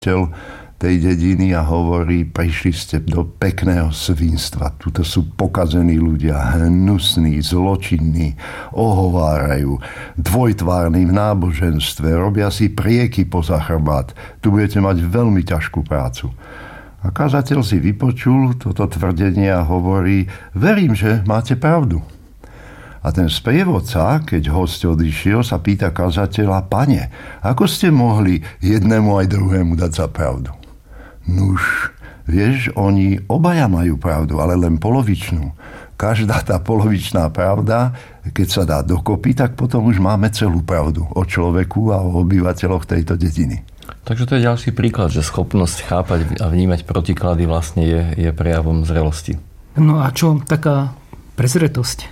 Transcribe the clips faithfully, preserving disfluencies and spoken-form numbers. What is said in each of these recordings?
tej dediny a hovorí, prišli ste do pekného svinstva. Tuto sú pokazení ľudia, hnusní, zločinní, ohovárajú, dvojtvárni v náboženstve, robia si prieky poza chrbát. Tu budete mať veľmi ťažkú prácu. A kazateľ si vypočul toto tvrdenie a hovorí, verím, že máte pravdu. A ten sprievodca, keď host odišiel, sa pýta kazateľa, pane, ako ste mohli jednému aj druhému dať za pravdu? Nuž, vieš, oni obaja majú pravdu, ale len polovičnú. Každá tá polovičná pravda, keď sa dá dokopy, tak potom už máme celú pravdu o človeku a o obyvateľoch tejto dediny. Takže to je ďalší príklad, že schopnosť chápať a vnímať protiklady vlastne je, je prejavom zrelosti. No a čo taká prezretosť?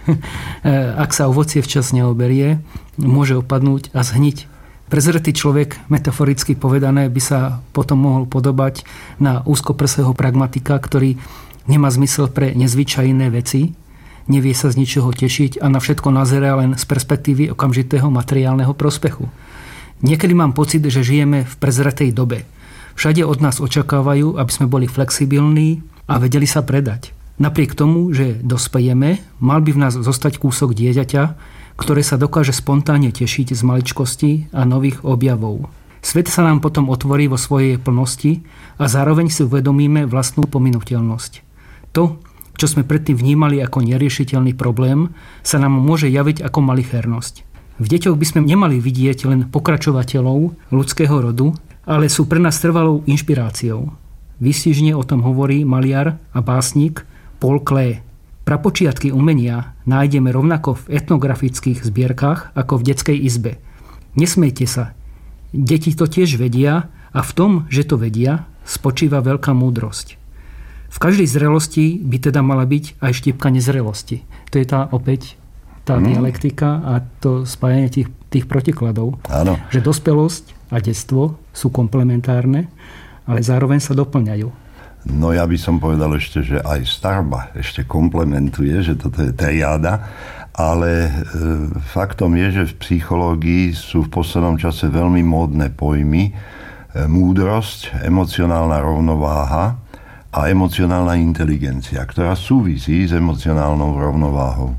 Ak sa ovocie včas neoberie, môže opadnúť a zhniť. Prezretý človek, metaforicky povedané, by sa potom mohol podobať na úzkoprsého pragmatika, ktorý nemá zmysel pre nezvyčajné veci, nevie sa z ničoho tešiť a na všetko nazerá len z perspektívy okamžitého materiálneho prospechu. Niekedy mám pocit, že žijeme v prezretej dobe. Všade od nás očakávajú, aby sme boli flexibilní a vedeli sa predať. Napriek tomu, že dospejeme, mal by v nás zostať kúsok dieťaťa, ktoré sa dokáže spontánne tešiť z maličkosti a nových objavov. Svet sa nám potom otvorí vo svojej plnosti a zároveň si uvedomíme vlastnú pominuteľnosť. To, čo sme predtým vnímali ako neriešiteľný problém, sa nám môže javiť ako malichernosť. V deťoch by sme nemali vidieť len pokračovateľov ľudského rodu, ale sú pre nás trvalou inšpiráciou. Výstižne o tom hovorí maliar a básnik Paul Klee. Prapočiatky umenia nájdeme rovnako v etnografických zbierkach ako v detskej izbe. Nesmejte sa. Deti to tiež vedia a v tom, že to vedia, spočíva veľká múdrosť. V každej zrelosti by teda mala byť aj štipka nezrelosti. To je tá opäť tá mm. dialektika a to spájanie tých, tých protikladov. Áno. Že dospelosť a detstvo sú komplementárne, ale zároveň sa doplňajú. No ja by som povedal ešte, že aj starba ešte komplementuje, že toto je triáda, ale e, faktom je, že v psychológii sú v poslednom čase veľmi módne pojmy e, múdrosť, emocionálna rovnováha a emocionálna inteligencia, ktorá súvisí s emocionálnou rovnováhou.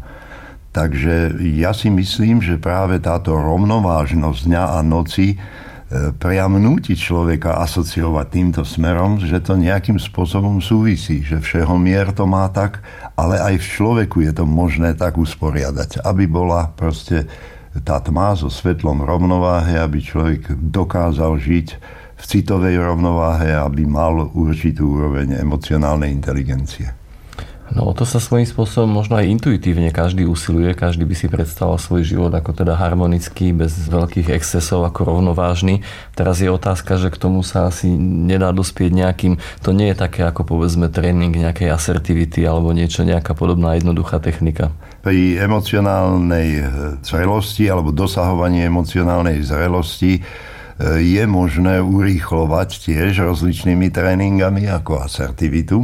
Takže ja si myslím, že práve táto rovnovážnosť dňa a noci priam núti človeka asociovať týmto smerom, že to nejakým spôsobom súvisí, že všehomier to má tak, ale aj v človeku je to možné tak usporiadať, aby bola proste tá tma so svetlom rovnováhe, aby človek dokázal žiť v citovej rovnováhe, aby mal určitú úroveň emocionálnej inteligencie. No o to sa svojím spôsobom možno aj intuitívne každý usiluje, každý by si predstavoval svoj život ako teda harmonický, bez veľkých excesov, ako rovnovážny. Teraz je otázka, že k tomu sa asi nedá dospieť nejakým, to nie je také ako povedzme tréning nejakej asertivity alebo niečo, nejaká podobná jednoduchá technika. Pri emocionálnej zrelosti alebo dosahovaní emocionálnej zrelosti je možné urýchlovať tiež rozličnými tréningami ako asertivitu,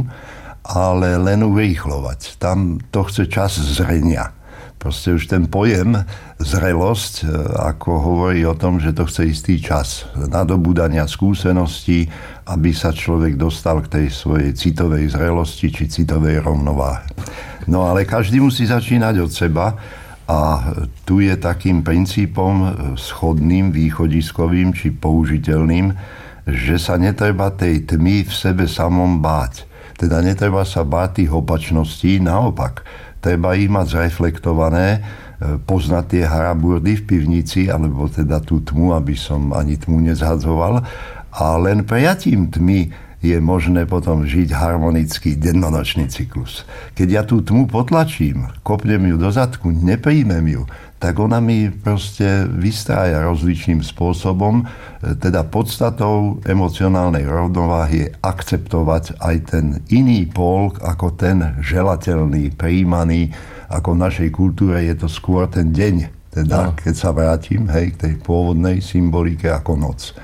ale len urýchlovať. Tam to chce čas zrenia. Proste už ten pojem zrelosť, ako hovorí o tom, že to chce istý čas nadobúdania skúseností, aby sa človek dostal k tej svojej citovej zrelosti či citovej rovnováhe. No ale každý musí začínať od seba a tu je takým princípom schodným, východiskovým či použiteľným, že sa netreba tej tmy v sebe samom báť. Teda netreba sa báť tých opačností, naopak. Treba ich mať zreflektované, poznať tie haraburdy v pivnici, alebo teda tú tmu, aby som ani tmu nezhadzoval. A len prijatím tmy je možné potom žiť harmonický dennonočný cyklus. Keď ja tú tmu potlačím, kopnem ju do zadku, nepríjmem ju, tak ona mi proste vystrája rozličným spôsobom. Teda podstatou emocionálnej rovnováhy je akceptovať aj ten iný pól ako ten želateľný, prijímaný. Ako v našej kultúre je to skôr ten deň. Teda, keď sa vrátim, hej, k tej pôvodnej symbolike ako noc.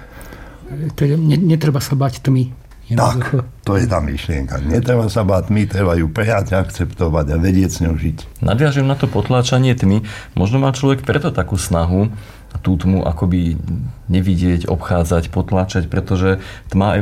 Teda netreba sa bať tmy. Tak, to je tá myšlienka. Netreba sa báť tmy, treba ju prijať, akceptovať a vedieť s ňou žiť. Nadviažem na to potláčanie tmy. Možno má človek preto takú snahu tú tmu akoby nevidieť, obchádzať, potláčať, pretože tma